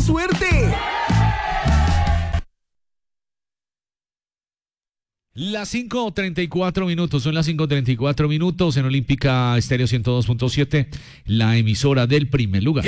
suerte! Las 5:34 minutos, son las 5:34 minutos en Olímpica Estéreo 102.7, la emisora del primer lugar.